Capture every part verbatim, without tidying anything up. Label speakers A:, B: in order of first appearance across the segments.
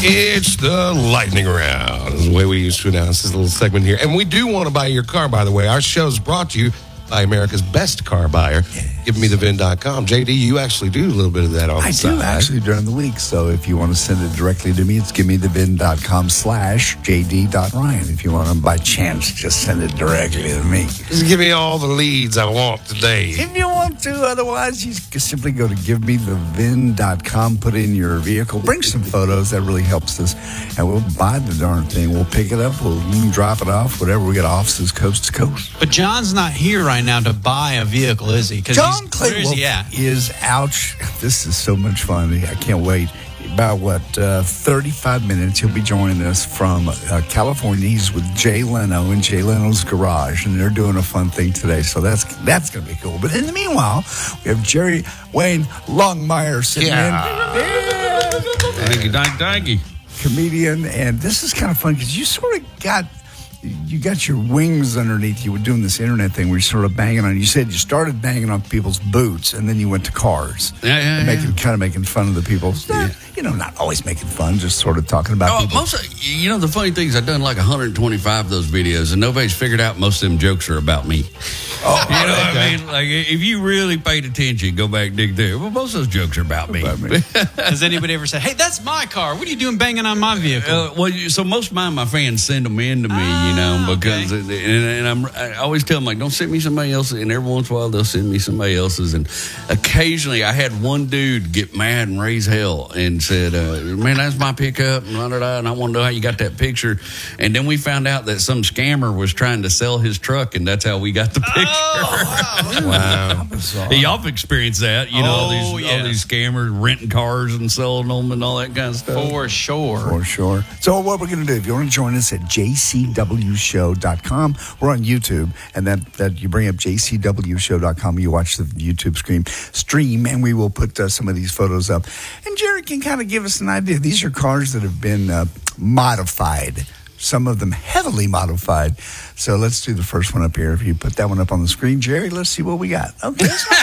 A: It's the lightning round. This is the way we used to announce this little segment here. And we do want to buy your car, by the way. Our show is brought to you by America's best car buyer, give me the vin dot com. J D, you actually do a little bit of that on
B: I
A: the side.
B: I do, actually, during the week. So if you want to send it directly to me, it's give me the vin dot com slash J D dot Ryan. If you want to, by chance, just send it directly to me.
A: Just give me all the leads I want today.
B: If you want to, otherwise, you just simply go to give me the vin dot com, put in your vehicle, bring some photos. That really helps us. And we'll buy the darn thing. We'll pick it up. We'll you can drop it off, whatever. We got offices coast to coast.
C: But John's not here right now to buy a vehicle, is he?
B: John
C: Where is he
B: Clayton
C: at?
B: is ouch. This is so much fun. I can't wait. About, what, uh, thirty-five minutes, he'll be joining us from uh, California. He's with Jay Leno in Jay Leno's garage, and they're doing a fun thing today. So that's that's going to be cool. But in the meanwhile, we have Jerry Wayne Longmire sitting
A: Yeah.
B: in. Yeah.
D: Thank you, thank, thank you.
B: Comedian, and this is kind of fun because you sort of got you got your wings underneath you. Were doing this internet thing where you're sort of banging on. You said you started banging on people's boots, and then you went to cars.
D: Yeah, yeah,
B: and making
D: yeah.
B: kind of making fun of the people. Not, you know, not always making fun, just sort of talking about
D: Oh,
B: people.
D: most of, you know, the funny thing is I've done like one hundred twenty-five of those videos, and nobody's figured out most of them jokes are about me.
B: Oh,
D: You know what
B: okay.
D: I mean? Like, if you really paid attention, go back and dig there. Well, most of those jokes are about me.
B: About me.
C: Has anybody ever said, hey, that's my car. What are you doing banging on my vehicle?
D: Uh, well, you- so most of mine, my fans send them in to me,
C: Ah,
D: you know, because
C: okay.
D: and, and I'm I always tell them like, don't send me somebody else's, and every once in a while they'll send me somebody else's, and occasionally I had one dude get mad and raise hell and said, uh, man, that's my pickup, and da, da, da, and I want to know how you got that picture, and then we found out that some scammer was trying to sell his truck, and that's how we got the picture.
C: Oh,
A: Wow.
D: Y'all have experienced that, you know, all
C: Oh,
D: these
C: yes.
D: all these scammers renting cars and selling them and all that kind of stuff.
C: for sure.
B: For sure. So what we're going to do, if you want to join us at j c w show dot com, we're on YouTube, and that, that you bring up j c w show dot com, you watch the YouTube stream, stream and we will put uh, some of these photos up. And Jerry can kind of give us an idea. These are cars that have been uh, modified, some of them heavily modified. So let's do the first one up here. If you put that one up on the screen, Jerry, let's see what we got. Okay.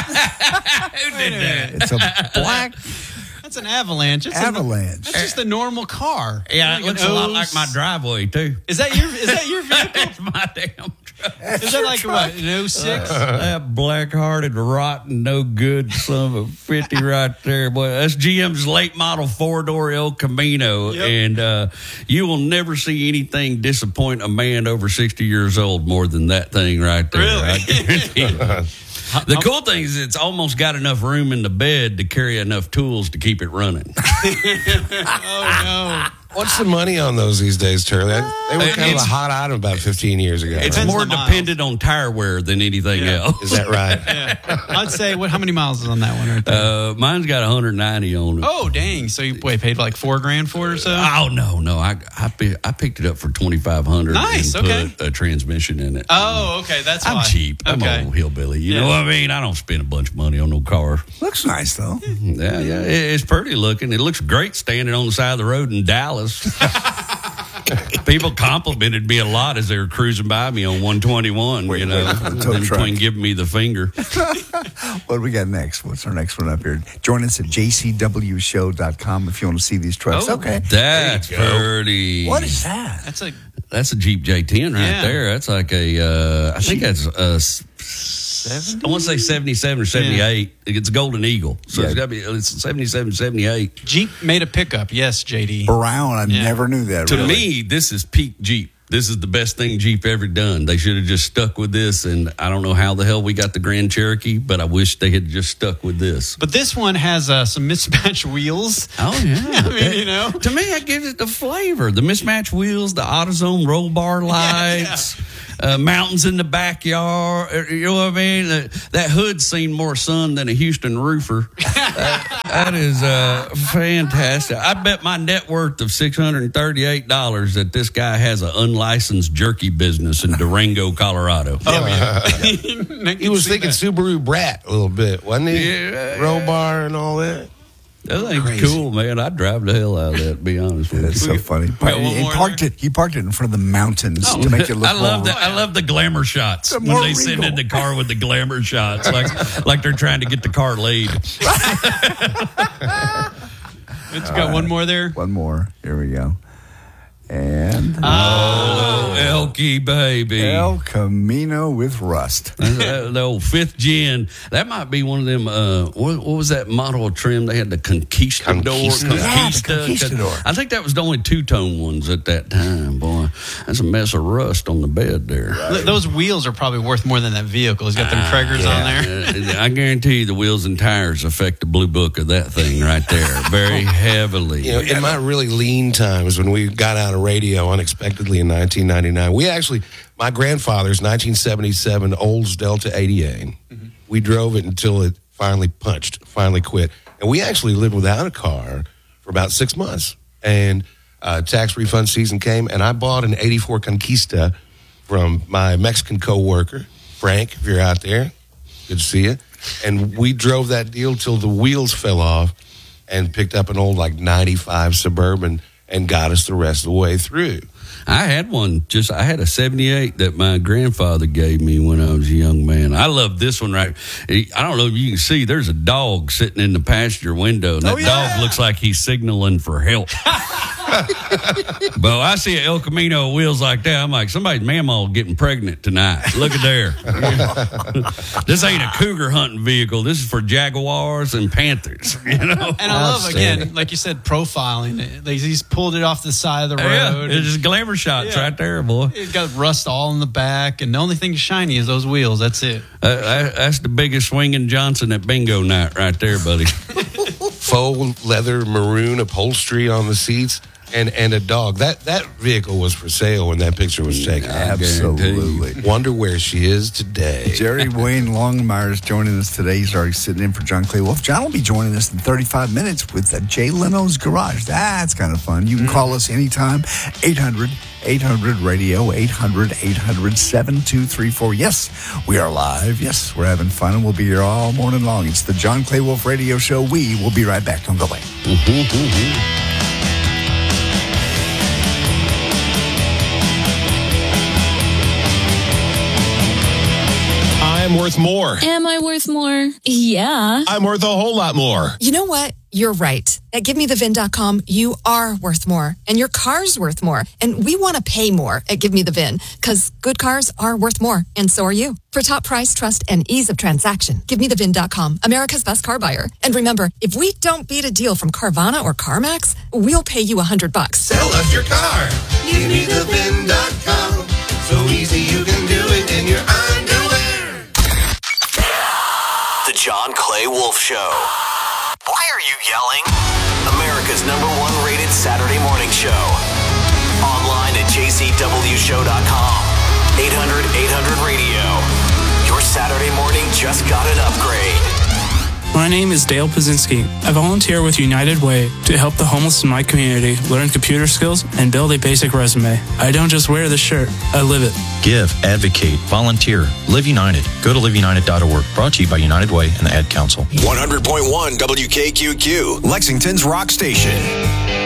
D: Who did that?
B: It's a black
C: That's an Avalanche. It's
B: Avalanche.
C: A, that's just a normal car.
D: Yeah,
C: Like
D: it looks
C: an
D: a lot
C: O's.
D: like my driveway too.
C: Is that your? Is that your vehicle?
D: That's my damn truck.
C: Is that like what? An oh six?
D: That black-hearted, rotten, no good son of a fifty right there. Boy, that's G M's late model four-door El Camino,
C: Yep.
D: and uh, you will never see anything disappoint a man over sixty years old more than that thing right there.
C: Really?
D: I guarantee you. The cool thing is it's almost got enough room in the bed to carry enough tools to keep it running.
C: Oh no!
A: What's the money on those these days, Turley? I- They were kind of a
D: It's-
A: hot item about fifteen years ago.
D: It's
A: right?
C: Depends
D: more
C: on the miles.
D: dependent on tire wear than anything
C: Yeah.
D: else.
A: Is that right?
C: Yeah. I'd say what? How many miles is on that one right there?
D: Uh, mine's got one hundred ninety on it.
C: oh dang! So you wait, paid like four grand for it or so?
D: Oh no, no! I I, pi- I picked it up for twenty five hundred.
C: Nice,
D: And
C: okay.
D: put a transmission in it.
C: Oh, okay. That's
D: I'm
C: why.
D: cheap. I'm
C: Okay.
D: an old hillbilly. You
C: Yeah.
D: know what I mean? I don't spend a bunch of money on no car.
B: Looks nice, though.
D: Yeah, yeah. it- It's pretty looking. It looks great standing on the side of the road in Dallas. People complimented me a lot as they were cruising by me on one twenty-one.
B: Wait,
D: You know,
B: wait for the tow
D: in
B: truck.
D: between giving me the finger.
B: What do we got next? What's our next one up here? Join us at j c w show dot com if you want to see these trucks. okay.
D: That's
A: There you go.
D: pretty.
B: What is that?
C: That's a
D: That's a Jeep J ten right
C: Yeah.
D: there. That's like a, uh, I think that's a, s- I want to say seventy-seven or seventy-eight. It's a Golden Eagle. So
B: Yeah.
D: it's got to be, it's seventy-seven, seventy-eight.
C: Jeep made a pickup. Yes, J D.
B: Brown. I
C: Yeah.
B: never knew that.
D: To
B: really.
D: me, this is peak Jeep. This is the best thing Jeep ever done. They should have just stuck with this. And I don't know how the hell we got the Grand Cherokee, but I wish they had just stuck with this.
C: But this one has uh, some mismatched wheels.
D: Oh, yeah.
C: I mean, you know.
D: To me, that gives it the flavor. The mismatched wheels, the AutoZone roll bar lights, Uh, mountains in the backyard. uh, You know what I mean? Uh, that hood's seen more sun than a Houston roofer. that, that is uh, fantastic. I bet my net worth of six hundred thirty-eight dollars that this guy has an unlicensed jerky business in Durango, Colorado.
C: Oh, yeah.
A: He was thinking Subaru Brat a little bit, wasn't he?
D: Yeah.
A: Roll bar and all that.
D: That thing's
A: Crazy.
D: cool, man. I'd drive the hell out of that, to be honest with you.
B: That's so funny.
C: one
B: He
C: more
B: parked it. He parked it in front of the mountains to make it look
D: I love
B: more-
D: that. I love the glamour shots
B: It's
D: when
B: more
D: they send
B: regal.
D: in the car with the glamour shots, like like they're trying to get the car laid.
C: It's got one more there.
B: One more. Here we go. And
D: Oh, Elky baby.
B: El Camino with rust.
D: the, the old fifth gen. That might be one of them. Uh, what, what was that model trim? They had the Conquistador.
A: Conquista.
B: Yeah, the Conquistador.
D: I think that was the only two tone ones at that time. Boy, that's a mess of rust on the bed there.
C: Th- Those wheels are probably worth more than that vehicle. He's got them Traegers on there.
D: Uh, I guarantee you the wheels and tires affect the blue book of that thing right there very heavily.
A: You know, in my really lean times when we got out of radio unexpectedly in nineteen ninety-nine, we actually, my grandfather's nineteen seventy-seven Olds Delta eighty-eight. Mm-hmm. We drove it until it finally punched, finally quit. And we actually lived without a car for about six months. And uh, tax refund season came, and I bought an eighty-four Conquista from my Mexican co-worker, Frank, if you're out there. Good to see you. And we drove that deal till the wheels fell off and picked up an old, like, ninety-five Suburban and got us the rest of the way through.
D: I had one, just I had a seventy-eight that my grandfather gave me when I was a young man. I love this one right. I don't know if you can see, there's a dog sitting in the passenger window, and that
B: Oh, yeah.
D: dog looks like he's signaling for help. But I see an El Camino wheels like that, I'm like, somebody's mamaw getting pregnant tonight. Look at there. This ain't a cougar hunting vehicle. This is for jaguars and panthers. You know.
C: And I love,
A: Outstanding.
C: again, like you said, profiling it. Like, he's pulled it off the side of the
D: Yeah,
C: road.
D: it's just glamour shots
C: Yeah.
D: right there, boy.
C: It's got rust all in the back, and the only thing shiny is those wheels. That's it.
D: Uh, that- that's the biggest swinging Johnson at bingo night right there, buddy.
A: Faux leather maroon upholstery on the seats and, and a dog. That that vehicle was for sale when that picture was taken.
B: Absolutely.
A: Wonder where she is today.
B: Jerry Wayne Longmire is joining us today. He's already sitting in for John Clay Wolf. John will be joining us in thirty-five minutes with uh, Jay Leno's Garage. That's kind of fun. You can call us anytime. eight hundred eight hundred radio, eight hundred eight hundred seven two three four. Yes, we are live. Yes, we're having fun, and we'll be here all morning long. It's the John Clay Wolf Radio Show. We will be right back. Don't go away.
E: I'm worth more.
F: Am I worth more? Yeah.
E: I'm worth a whole lot more.
G: You know what? You're right. At give me the vin dot com, you are worth more, and your car's worth more. And we want to pay more at Give Me The Vin, because good cars are worth more, and so are you. For top price, trust, and ease of transaction, give me the vin dot com, America's best car buyer. And remember, if we don't beat a deal from Carvana or CarMax, we'll pay you a hundred bucks.
A: Sell us your car. Give me the vin dot com. So easy you can do it in your underwear.
H: The John Clay Wolf Show. Why are you yelling? America's number one rated Saturday morning show. Online at j c w show dot com. eight hundred eight hundred radio. Your Saturday morning just got an upgrade.
I: My name is Dale Pazinski. I volunteer with United Way to help the homeless in my community learn computer skills and build a basic resume. I don't just wear the shirt, I live it.
J: Give, advocate, volunteer, Live United. Go to live united dot org. Brought to you by United Way and the Ad Council.
H: one hundred point one W K Q Q, Lexington's rock station.